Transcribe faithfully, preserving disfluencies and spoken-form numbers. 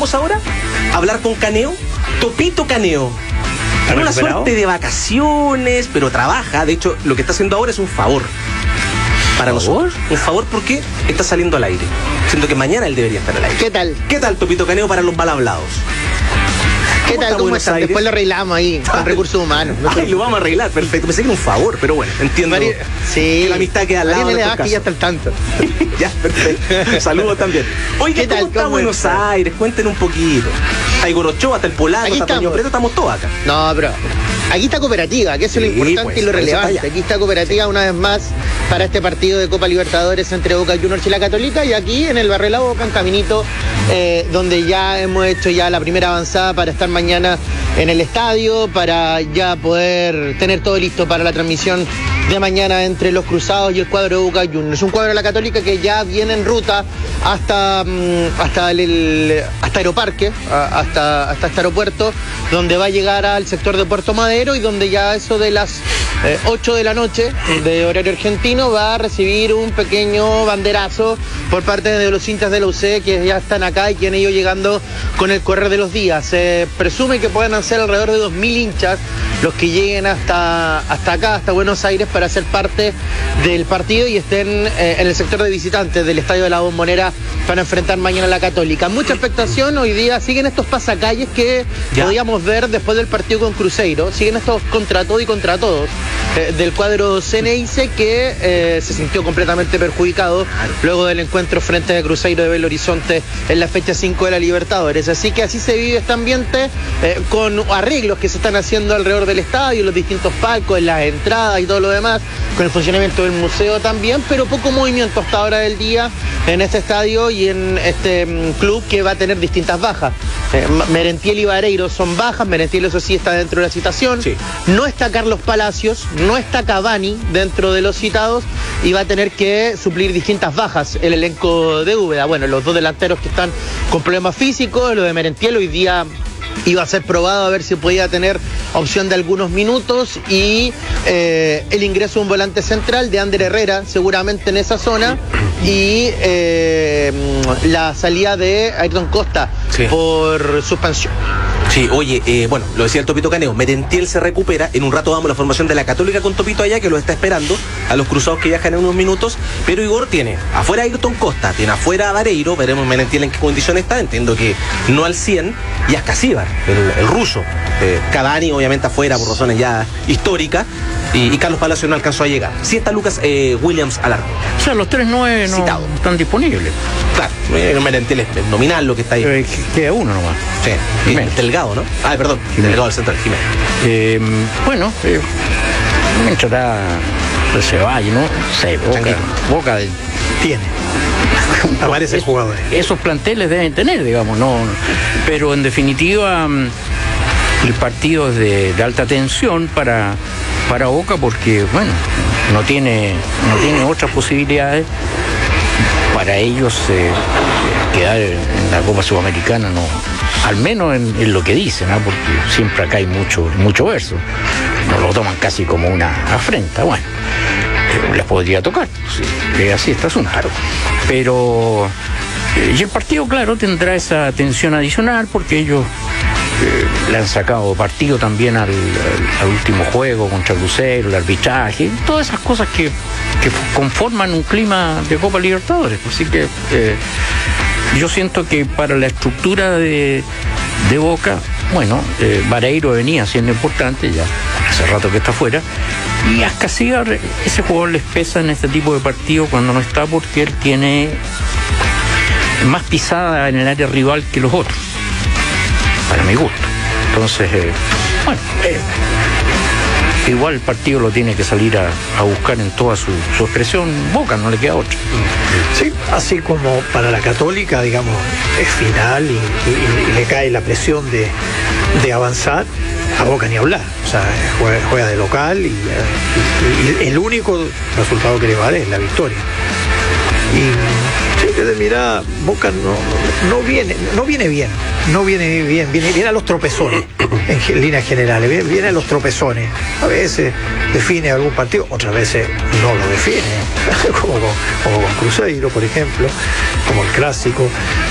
vamos ahora a hablar con Caneo, Topito Caneo. Tiene una suerte de vacaciones, pero trabaja. De hecho, lo que está haciendo ahora es un favor para nosotros. Un favor porque está saliendo al aire. Siento que mañana él debería estar al aire. ¿Qué tal? ¿Qué tal, Topito Caneo, para los mal hablados? ¿Qué tal? ¿Cómo Buenos están? Aires? Después lo arreglamos ahí, con recursos humanos. No Ay, lo vamos a arreglar, perfecto. Pensé que era un favor, pero bueno, entiendo Mari... Sí. que la amistad queda al lado. Mariana de Vázquez ya está al tanto. Ya, perfecto. Saludos también. Oiga, ¿Qué ¿cómo tal? está ¿Cómo Buenos está? Aires? Cuenten un poquito. Está Igor Ochoa, está el Polaco, Aquí está Toño estamos. Preto, estamos todos acá. No, pero aquí está Cooperativa, que eso es Sí, lo importante pues, y lo por eso está relevante. allá. Aquí está Cooperativa una vez más para este partido de Copa Libertadores entre Boca Juniors y la Católica, y aquí en el barrio La Boca, en Caminito, eh, donde ya hemos hecho ya la primera avanzada para estar mañana en el estadio, para ya poder tener todo listo para la transmisión de mañana entre los Cruzados y el cuadro de Boca Juniors. Un cuadro de la Católica que ya viene en ruta hasta, mm, hasta el, el hasta Aeroparque, a- hasta, hasta este aeropuerto, donde va a llegar al sector de Puerto Madero y donde ya eso de las eh, ocho de la noche de horario argentino va a recibir un pequeño banderazo por parte de los hinchas de la U C que ya están acá y que han ido llegando con el correr de los días. Se presume que puedan ser alrededor de dos mil hinchas los que lleguen hasta, hasta acá, hasta Buenos Aires, para ser parte del partido y estén eh, en el sector de visitantes del Estadio de la Bombonera para enfrentar mañana a la Católica. Mucha expectación hoy día, siguen estos pasacalles que Ya. podíamos ver después del partido con Cruzeiro, siguen estos contra todo y contra todos eh, del cuadro Ceneice, que eh, se sintió completamente perjudicado luego del encuentro frente a Cruzeiro de Belo Horizonte en la fecha cinco de la Libertadores. Así que así se vive este ambiente, eh, con arreglos que se están haciendo alrededor del estadio, los distintos palcos, en las entradas y todo lo demás, con el funcionamiento del museo también, pero poco movimiento hasta ahora del día en este estadio y en este mm, club que va a tener distintas bajas. Eh, Merentiel y Vareiro son bajas. Merentiel, eso sí, está dentro de la citación. Sí. No está Carlos Palacios, no está Cavani dentro de los citados y va a tener que suplir distintas bajas el elenco de Úbeda. Bueno, los dos delanteros que están con problemas físicos, lo de Merentiel hoy día iba a ser probado a ver si podía tener opción de algunos minutos, y eh, el ingreso de un volante central de Ander Herrera seguramente en esa zona, y eh, la salida de Ayrton Costa Sí. por suspensión. Sí, oye, eh, bueno, lo decía el Topito Caneo, Merentiel se recupera, en un rato damos la formación de la Católica con Topito allá, que lo está esperando, a los Cruzados que viajan en unos minutos, pero Igor tiene afuera a Ayrton Costa, tiene afuera a Vareiro, veremos Merentiel en qué condición está, entiendo que no al cien, y a Ascasíbar, el, el ruso, eh, Cavani obviamente afuera por razones ya históricas, y, y Carlos Palacio no alcanzó a llegar. Sí está Lucas eh, Williams al arco. O sea, los tres nueve no Citado. están disponibles. Claro, eh, Merentiel es nominal lo que está ahí. Eh, queda uno nomás. Sí, Jiménez. eh, Delgado, ¿no? Ah, perdón, Jiménez. Delgado del central, Jiménez. Eh, bueno, eh, entrará el Ceballos, ¿no? Sí, Boca, Changuito. Boca de- Tiene. Aparecen jugadores. esos planteles deben tener, digamos, no, pero en definitiva mm, el partido es de, de alta tensión para, para Boca, porque bueno, no tiene, no tiene otras posibilidades. Para ellos eh, quedar en la Copa Sudamericana, no, al menos en, en lo que dicen, ¿no? Porque siempre acá hay mucho, mucho verso, no lo toman casi como una afrenta. Bueno, eh, les podría tocar, sí, eh, así está asunto. Pero eh, y el partido, claro, tendrá esa tensión adicional porque ellos eh, le han sacado partido también al, al, al último juego contra Cruzeiro, el arbitraje, todas esas cosas que, que conforman un clima de Copa Libertadores. Así que eh, yo siento que para la estructura de, de Boca, bueno, eh, Vareiro venía siendo importante, ya hace rato que está fuera, y Ascasíbar, ese jugador les pesa en este tipo de partido cuando no está, porque él tiene más pisada en el área rival que los otros, para mi gusto. Entonces, eh, bueno, eh, igual el partido lo tiene que salir a, a buscar en toda su, su expresión. Boca no le queda otra. Sí, así como para la Católica, digamos, es final y, y- y le cae la presión de, de avanzar, a Boca ni hablar. O sea, juega, juega de local y, y- y el único resultado que le vale es la victoria. Y sí, desde mira, Boca no, no viene, no viene bien, no viene bien, viene, viene a los tropezones, en ge- líneas generales, viene, viene a los tropezones. A veces define algún partido, otras veces no lo define, como con, como con Cruzeiro, por ejemplo, como el clásico.